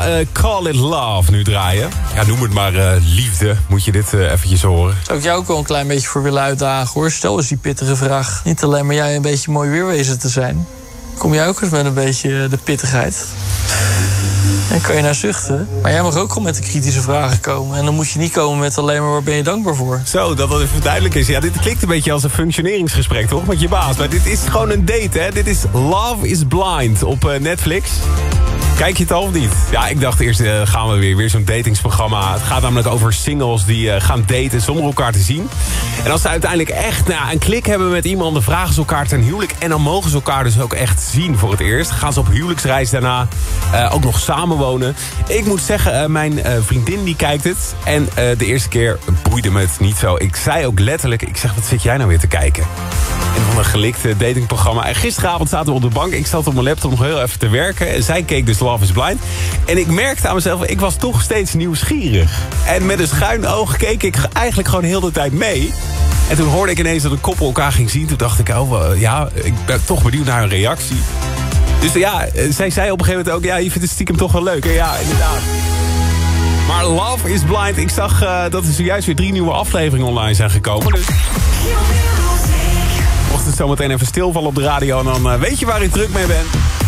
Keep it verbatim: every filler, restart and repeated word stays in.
uh, Call It Love nu draaien. Ja, noem het maar uh, liefde. Moet je dit uh, eventjes horen. Zou ik jou ook wel een klein beetje voor willen uitdagen, hoor. Stel eens die pittige vraag. Niet alleen maar jij een beetje mooi weerwezen te zijn. Kom jij ook eens met een beetje de pittigheid? Dan kan je naar zuchten. Maar jij mag ook gewoon met de kritische vragen komen. En dan moet je niet komen met alleen maar waar ben je dankbaar voor. Zo, dat dat even duidelijk is. Ja, dit klinkt een beetje als een functioneringsgesprek, toch? Met je baas. Maar dit is gewoon een date, hè? Dit is Love is Blind op uh, Netflix. Kijk je het al of niet? Ja, ik dacht eerst uh, gaan we weer, weer zo'n datingsprogramma. Het gaat namelijk over singles die uh, gaan daten zonder elkaar te zien. En als ze uiteindelijk echt nou, een klik hebben met iemand, dan vragen ze elkaar ten huwelijk. En dan mogen ze elkaar dus ook echt zien voor het eerst. Gaan ze op huwelijksreis daarna uh, ook nog samenwonen. Ik moet zeggen, uh, mijn uh, vriendin die kijkt het. En uh, de eerste keer boeide me het niet zo. Ik zei ook letterlijk, ik zeg, wat zit jij nou weer te kijken? En van een gelikte datingprogramma. En gisteravond zaten we op de bank. Ik zat op mijn laptop nog heel even te werken. En zij keek dus Love is Blind. En ik merkte aan mezelf, ik was toch steeds nieuwsgierig. En met een schuin oog keek ik eigenlijk gewoon heel de tijd mee. En toen hoorde ik ineens dat een koppel elkaar ging zien. Toen dacht ik, oh ja, ik ben toch benieuwd naar hun reactie. Dus ja, zij zei op een gegeven moment ook, ja, je vindt het stiekem toch wel leuk. En ja, inderdaad. Maar Love is Blind, ik zag uh, dat er zojuist weer drie nieuwe afleveringen online zijn gekomen. Dus mocht het zometeen even stilvallen op de radio, en dan uh, weet je waar ik druk mee ben.